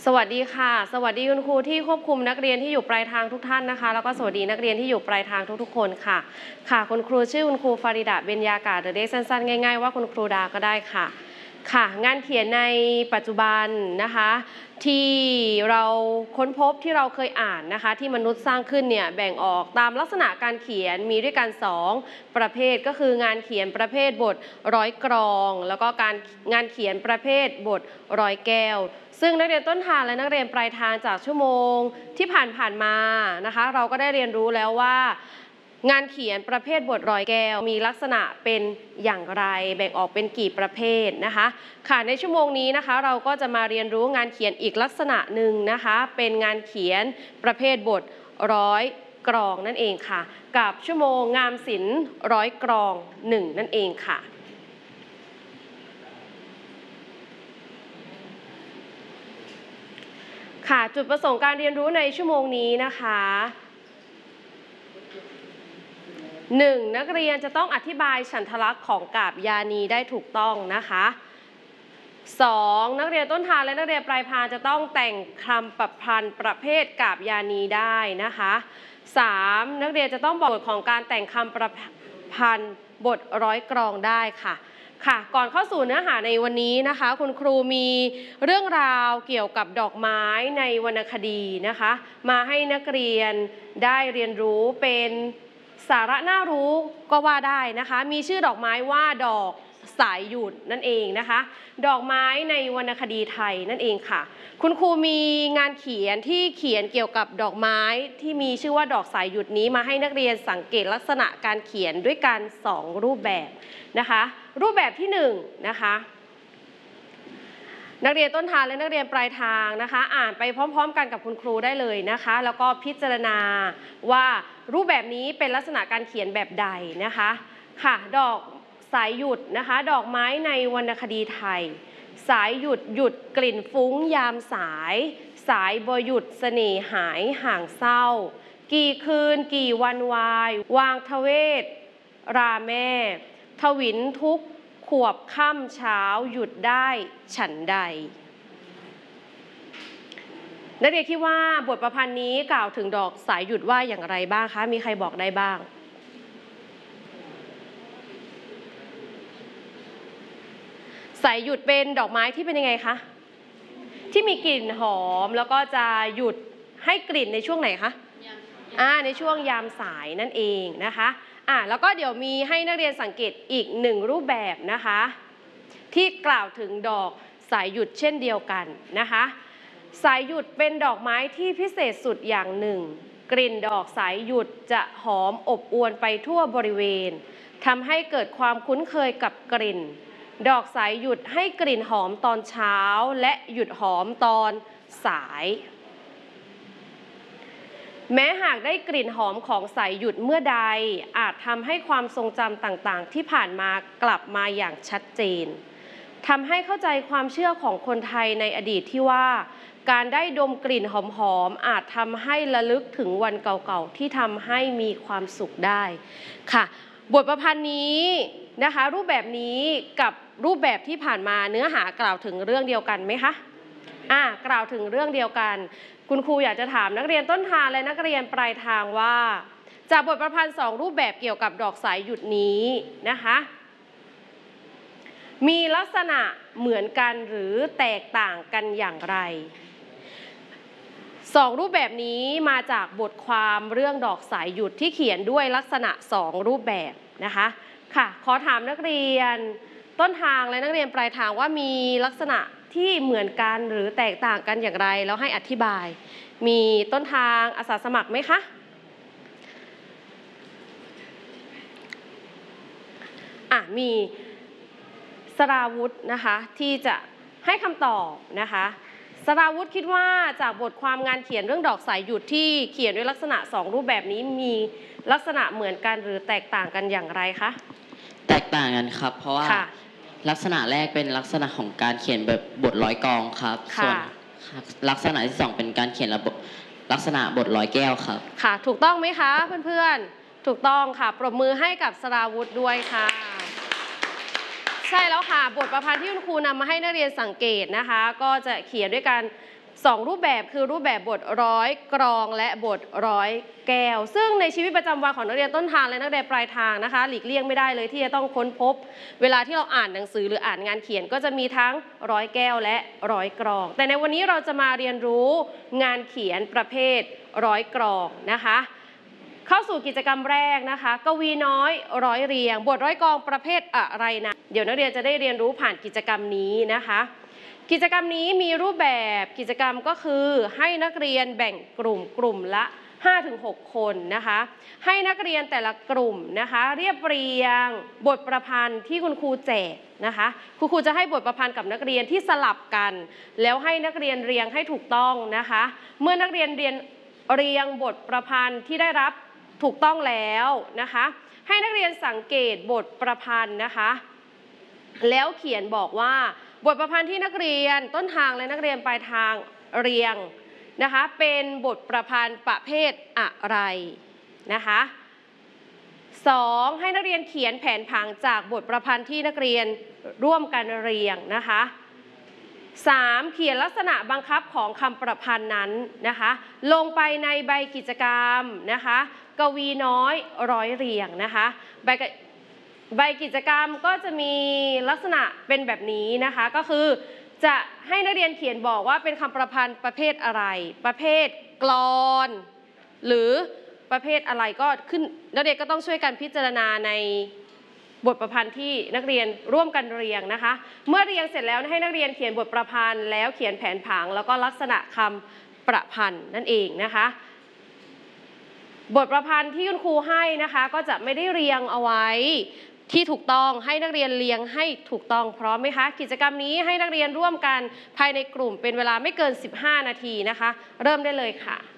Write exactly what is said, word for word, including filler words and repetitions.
สวัสดีค่ะสวัสดีคุณครูที่ควบคุมนักเรียนที่อยู่ปลายทางทุกท่านนะคะแล้วก็สวัสดีนักเรียนที่อยู่ปลายทางทุกๆคนค่ะค่ะคุณครูชื่อคุณครูฟาริดาเบญญากาศหรือเรียกสั้นๆง่ายๆว่าคุณครูดาก็ได้ค่ะค่ะงานเขียนในปัจจุบันนะคะที่เราค้นพบที่เราเคยอ่านนะคะที่มนุษย์สร้างขึ้นเนี่ยแบ่งออกตามลักษณะการเขียนมีด้วยกันสองประเภทก็คืองานเขียนประเภทบทร้อยกรองแล้วก็การงานเขียนประเภทบทร้อยแก้วซึ่งนักเรียนต้นทางและนักเรียนปลายทางจากชั่วโมงที่ผ่านๆมานะคะเราก็ได้เรียนรู้แล้วว่างานเขียนประเภทบทร้อยแก้วมีลักษณะเป็นอย่างไรแบ่งออกเป็นกี่ประเภทนะคะค่ะในชั่วโมงนี้นะคะเราก็จะมาเรียนรู้งานเขียนอีกลักษณะหนึ่งนะคะเป็นงานเขียนประเภทบทร้อยกรองนั่นเองค่ะกับชั่วโมงงามศิลป์ร้อยกรองหนึ่งนั่นเองค่ะค่ะจุดประสงค์การเรียนรู้ในชั่วโมงนี้นะคะหนึ่งนักเรียนจะต้องอธิบายฉันทลักษณ์ของกาบยานีได้ถูกต้องนะคะสองนักเรียนต้นทางและนักเรียนปลายทางจะต้องแต่งคำประพันธ์ประเภทกาบยานีได้นะคะสามนักเรียนจะต้องบอกบทของการแต่งคำประพันธ์บทร้อยกรองได้ค่ะค่ะก่อนเข้าสู่เนื้อหาในวันนี้นะคะคุณครูมีเรื่องราวเกี่ยวกับดอกไม้ในวรรณคดีนะคะมาให้นักเรียนได้เรียนรู้เป็นสาระน่ารู้ก็ว่าได้นะคะมีชื่อดอกไม้ว่าดอกสายหยุดนั่นเองนะคะดอกไม้ในวรรณคดีไทยนั่นเองค่ะคุณครูมีงานเขียนที่เขียนเกี่ยวกับดอกไม้ที่มีชื่อว่าดอกสายหยุดนี้มาให้นักเรียนสังเกตลักษณะการเขียนด้วยกันสองรูปแบบนะคะรูปแบบที่หนึ่งนะคะนักเรียนต้นทางและนักเรียนปลายทางนะคะอ่านไปพร้อมๆกันกับคุณครูได้เลยนะคะแล้วก็พิจารณาว่ารูปแบบนี้เป็นลักษณะการเขียนแบบใดนะคะค่ะดอกสายหยุดนะคะดอกไม้ในวรรณคดีไทยสายหยุดหยุดกลิ่นฟุ้งยามสายสายบ่หยุดเสน่หายห่างเศร้ากี่คืนกี่วันวายวางทเวศราแม่ทวินทุกขวบค่ำเช้าหยุดได้ฉันใดนักเรียนคิดว่าบทประพันธ์นี้กล่าวถึงดอกสายหยุดว่าอย่างไรบ้างคะมีใครบอกได้บ้างสายหยุดเป็นดอกไม้ที่เป็นยังไงคะที่มีกลิ่นหอมแล้วก็จะหยุดให้กลิ่นในช่วงไหนคะอ่าในช่วงยามสายนั่นเองนะคะอ่าแล้วก็เดี๋ยวมีให้นักเรียนสังเกตอีกหนึ่งรูปแบบนะคะที่กล่าวถึงดอกสายหยุดเช่นเดียวกันนะคะสายหยุดเป็นดอกไม้ที่พิเศษสุดอย่างหนึ่งกลิ่นดอกสายหยุดจะหอมอบอวลไปทั่วบริเวณทำให้เกิดความคุ้นเคยกับกลิ่นดอกสายหยุดให้กลิ่นหอมตอนเช้าและหยุดหอมตอนสายแม้หากได้กลิ่นหอมของสายหยุดเมื่อใดอาจทำให้ความทรงจำต่างๆที่ผ่านมากลับมาอย่างชัดเจนทำให้เข้าใจความเชื่อของคนไทยในอดีตที่ว่าการได้ดมกลิ่นหอมๆอาจทำให้ระลึกถึงวันเก่าๆที่ทำให้มีความสุขได้ค่ะบทประพันธ์นี้นะคะรูปแบบนี้กับรูปแบบที่ผ่านมาเนื้อหากล่าวถึงเรื่องเดียวกันไหมคะอ่ากล่าวถึงเรื่องเดียวกันคุณครูอยากจะถามนักเรียนต้นทางและนักเรียนปลายทางว่าจากบทประพันธ์สองรูปแบบเกี่ยวกับดอกสายหยุดนี้นะคะมีลักษณะเหมือนกันหรือแตกต่างกันอย่างไรสองรูปแบบนี้มาจากบทความเรื่องดอกสายหยุดที่เขียนด้วยลักษณะสองรูปแบบนะคะค่ะขอถามนักเรียนต้นทางและนักเรียนปลายทางว่ามีลักษณะที่เหมือนกันหรือแตกต่างกันอย่างไรแล้วให้อธิบายมีต้นทางอาสาสมัครไหมคะอ่ะมีสราวุธนะคะที่จะให้คำตอบนะคะสราวุธคิดว่าจากบทความงานเขียนเรื่องดอกสายหยุดที่เขียนด้วยลักษณะสองรูปแบบนี้มีลักษณะเหมือนกันหรือแตกต่างกันอย่างไรคะแตกต่างกันครับเพราะว่าลักษณะแรกเป็นลักษณะของการเขียนแบบบทร้อยกองครับส่วนลักษณะที่สองเป็นการเขียนระบบลักษณะบทร้อยแก้วครับค่ะถูกต้องไหมคะเพื่อนๆถูกต้องค่ะปรบมือให้กับสราวุธด้วยค่ะใช่แล้วค่ะบทประพันธ์ที่คุณครูนำมาให้นักเรียนสังเกตนะคะก็จะเขียนด้วยกันสองรูปแบบคือรูปแบบบทร้อยกรองและบทร้อยแก้วซึ่งในชีวิตประจำวันของนักเรียนต้นทางและนักเรียนปลายทางนะคะหลีกเลี่ยงไม่ได้เลยที่จะต้องค้นพบเวลาที่เราอ่านหนังสือหรืออ่านงานเขียนก็จะมีทั้งร้อยแก้วและร้อยกรองแต่ในวันนี้เราจะมาเรียนรู้งานเขียนประเภทร้อยกรองนะคะเข้าสู่กิจกรรมแรกนะคะกวีน้อยร้อยเรียงบทร้อยกรองประเภทอะไรนะเดี๋ยวนักเรียนจะได้เรียนรู้ผ่านกิจกรรมนี้นะคะกิจกรรมนี้มีรูปแบบกิจกรรมก็คือให้นักเรียนแบ่งกลุ่มกลุ่มละ ห้าถึงหก คนนะคะให้นักเรียนแต่ละกลุ่มนะคะเรียบเรียงบทประพันธ์ที่คุณครูแจกนะคะคุณครูจะให้บทประพันธ์กับนักเรียนที่สลับกันแล้วให้นักเรียนเรียงให้ถูกต้องนะคะเมื่อนักเรียนเรียนเรียงบทประพันธ์ที่ได้รับถูกต้องแล้วนะคะให้นักเรียนสังเกตบทประพันธ์นะคะแล้วเขียนบอกว่าบทประพันธ์ที่นักเรียนต้นทางและนักเรียนปลายทางเรียงนะคะเป็นบทประพันธ์ประเภทอะไรนะคะสองให้นักเรียนเขียนแผนผังจากบทประพันธ์ที่นักเรียนร่วมกันเรียงนะคะสามเขียนลักษณะบังคับของคำประพันธ์นั้นนะคะลงไปในใบกิจกรรมนะคะกวีน้อยร้อยเรียงนะคะใบใบกิจกรรมก็จะมีลักษณะเป็นแบบนี้นะคะก็คือจะให้นักเรียนเขียนบอกว่าเป็นคำประพันธ์ประเภทอะไรประเภทกลอนหรือประเภทอะไรก็ขึ้นนักเรียนก็ต้องช่วยกันพิจารณาในบทประพันธ์ที่นักเรียนร่วมกันเรียงนะคะเมื่อเรียงเสร็จแล้วให้นักเรียนเขียนบทประพันธ์แล้วเขียนแผนผังแล้วก็ลักษณะคำประพันธ์นั่นเองนะคะบทประพันธ์ที่คุณครูให้นะคะก็จะไม่ได้เรียงเอาไว้ที่ถูกต้องให้นักเรียนเรียงให้ถูกต้องพร้อมไหมคะกิจกรรมนี้ให้นักเรียนร่วมกันภายในกลุ่มเป็นเวลาไม่เกินสิบห้านาทีนะคะเริ่มได้เลยค่ะ